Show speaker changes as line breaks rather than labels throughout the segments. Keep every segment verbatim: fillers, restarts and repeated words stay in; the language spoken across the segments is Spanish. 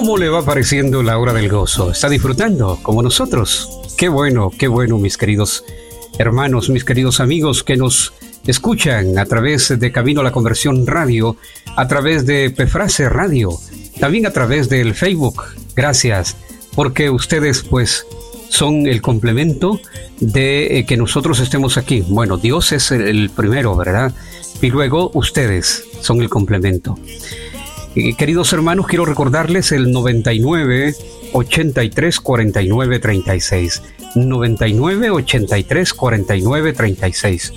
¿Cómo le va pareciendo la hora del gozo? ¿Está disfrutando como nosotros? Qué bueno, qué bueno, mis queridos hermanos, mis queridos amigos que nos escuchan a través de Camino a la Conversión Radio, a través de Pefrase Radio, también a través del Facebook. Gracias, porque ustedes pues son el complemento de eh, que nosotros estemos aquí. Bueno, Dios es el primero, ¿verdad? Y luego ustedes son el complemento. Eh, queridos hermanos, quiero recordarles el noventa y nueve, ochenta y tres, cuarenta y nueve, treinta y seis. noventa y nueve, ochenta y tres, cuarenta y nueve, treinta y seis.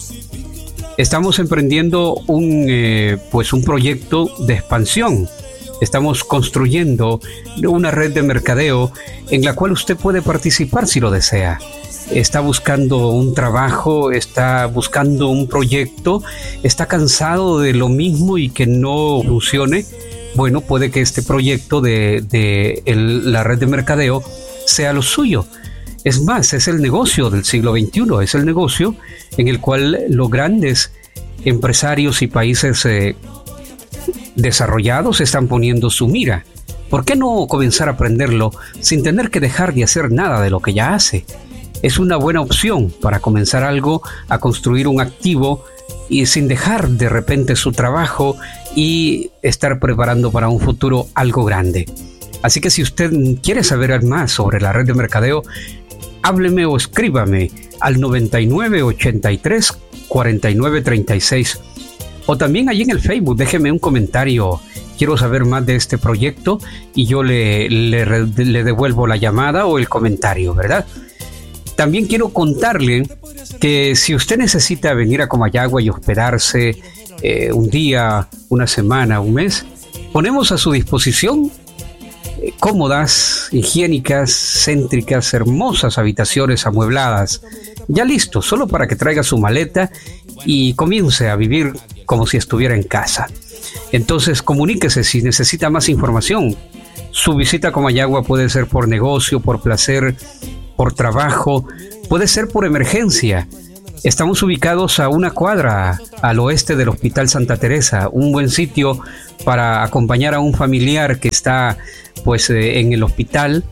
Estamos emprendiendo un, eh, pues un proyecto de expansión. Estamos construyendo una red de mercadeo en la cual usted puede participar si lo desea. Está buscando un trabajo, está buscando un proyecto, está cansado de lo mismo y que no funcione. Bueno, puede que este proyecto de, de el, la red de mercadeo sea lo suyo. Es más, es el negocio del siglo veintiuno, es el negocio en el cual los grandes empresarios y países eh, desarrollados están poniendo su mira. ¿Por qué no comenzar a aprenderlo sin tener que dejar de hacer nada de lo que ya hace? Es una buena opción para comenzar algo, a construir un activo y sin dejar de repente su trabajo y estar preparando para un futuro algo grande. Así que si usted quiere saber más sobre la red de mercadeo, hábleme o escríbame al noventa y nueve, ochenta y tres, cuarenta y nueve, treinta y seis. O también allí en el Facebook, déjeme un comentario. Quiero saber más de este proyecto y yo le, le, le devuelvo la llamada o el comentario, ¿verdad? También quiero contarle que si usted necesita venir a Comayagua y hospedarse eh, un día, una semana, un mes, ponemos a su disposición eh, cómodas, higiénicas, céntricas, hermosas habitaciones amuebladas. Ya listo, solo para que traiga su maleta y comience a vivir como si estuviera en casa. Entonces comuníquese si necesita más información. Su visita a Comayagua puede ser por negocio, por placer, por trabajo, puede ser por emergencia. Estamos ubicados a una cuadra al oeste del Hospital Santa Teresa, un buen sitio para acompañar a un familiar que está pues eh, en el hospital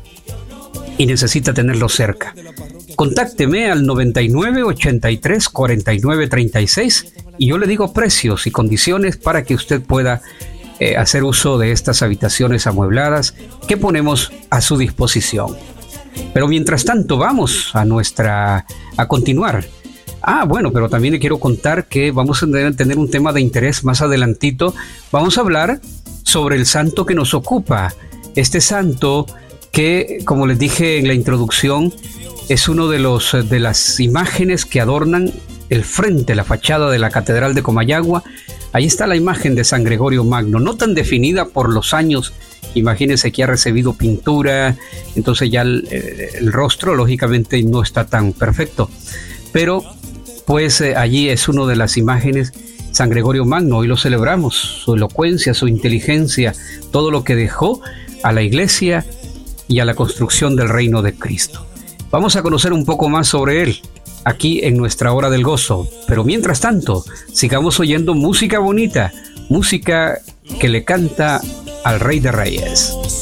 y necesita tenerlo cerca. Contácteme al noventa y nueve, ochenta y tres, cuarenta y nueve, treinta y seis y yo le digo precios y condiciones para que usted pueda eh, hacer uso de estas habitaciones amuebladas que ponemos a su disposición. Pero mientras tanto vamos a nuestra a continuar. Ah, bueno, pero también le quiero contar que vamos a tener un tema de interés más adelantito. Vamos a hablar sobre el santo que nos ocupa. Este santo que, como les dije en la introducción, es uno de los de las imágenes que adornan el frente, la fachada de la Catedral de Comayagua. Ahí está la imagen de San Gregorio Magno, no tan definida por los años. Imagínense que ha recibido pintura, entonces ya el, el rostro lógicamente no está tan perfecto. Pero pues eh, allí es una de las imágenes, San Gregorio Magno. Hoy lo celebramos, su elocuencia, su inteligencia, todo lo que dejó a la iglesia y a la construcción del reino de Cristo. Vamos a conocer un poco más sobre él aquí en nuestra hora del gozo, pero mientras tanto sigamos oyendo música bonita, música que le canta al Rey de Reyes.